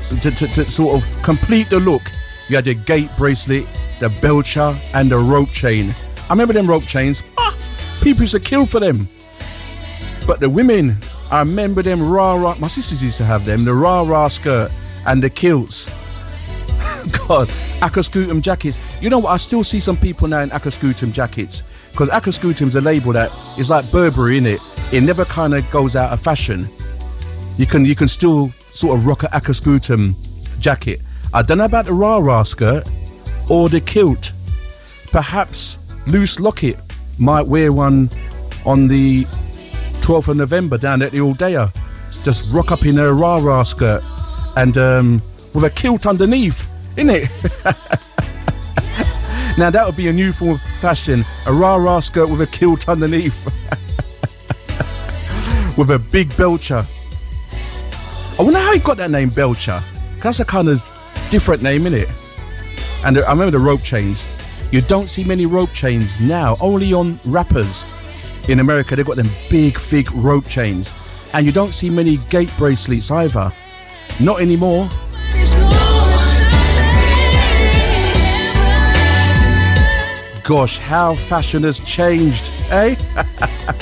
to sort of complete the look, you had your gate bracelet, the belcher, and the rope chain. I remember them rope chains. People used to kill for them. But the women, I remember them rah-rah. My sisters used to have them, the rah-rah skirt and the kilts. God, Akascutum jackets. You know what? I still see some people now in Akascutum jackets, because Akascutum's a label that is like Burberry, innit? It never kind of goes out of fashion. You can still sort of rock an Akascutum jacket. I don't know about the rah-rah skirt or the kilt. Perhaps Loose Locket might wear one on the 12th of November down at the Aldea. Just rock up in a rah-rah skirt and with a kilt underneath, innit? Now that would be a new form of fashion, a rah-rah skirt with a kilt underneath. With a big belcher. I wonder how he got that name, Belcher. That's a kind of different name, innit? And I remember the rope chains. You don't see many rope chains now, only on rappers. In America, they've got them big, thick rope chains. And you don't see many gate bracelets either. Not anymore. Gosh, how fashion has changed, eh?